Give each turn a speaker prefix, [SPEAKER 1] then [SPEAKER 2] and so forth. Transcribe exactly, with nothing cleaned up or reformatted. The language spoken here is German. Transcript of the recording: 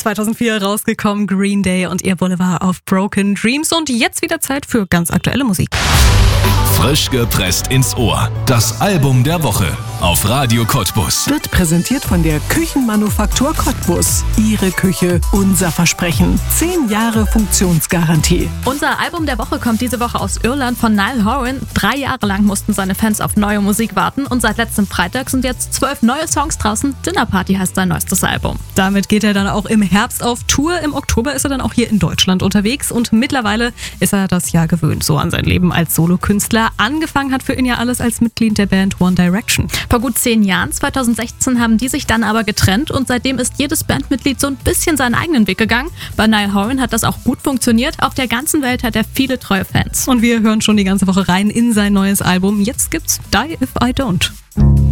[SPEAKER 1] zweitausendvier rausgekommen, Green Day und ihr Boulevard of Broken Dreams. Und jetzt wieder Zeit für ganz aktuelle Musik.
[SPEAKER 2] Frisch gepresst ins Ohr. Das Album der Woche auf Radio Cottbus.
[SPEAKER 3] Wird präsentiert von der Küchenmanufaktur Cottbus. Ihre Küche, unser Versprechen. Zehn Jahre Funktionsgarantie.
[SPEAKER 4] Unser Album der Woche kommt diese Woche aus Irland von Niall Horan. Drei Jahre lang mussten seine Fans auf neue Musik warten und seit letztem Freitag sind jetzt zwölf neue Songs draußen. Dinner Party heißt sein neuestes Album.
[SPEAKER 1] Damit geht er dann auch im Herbst auf Tour. Im Oktober ist er dann auch hier in Deutschland unterwegs und mittlerweile ist er das ja gewöhnt, so an sein Leben als Solokünstler. Angefangen hat für ihn ja alles als Mitglied der Band One Direction.
[SPEAKER 4] Vor gut zehn Jahren, zweitausendsechzehn, haben die sich dann aber getrennt und seitdem ist jedes Bandmitglied so ein bisschen seinen eigenen Weg gegangen. Bei Niall Horan hat das auch gut funktioniert. Auf der ganzen Welt hat er viele treue Fans.
[SPEAKER 1] Und wir hören schon die ganze Woche rein in sein neues Album. Jetzt gibt's Die If I Don't.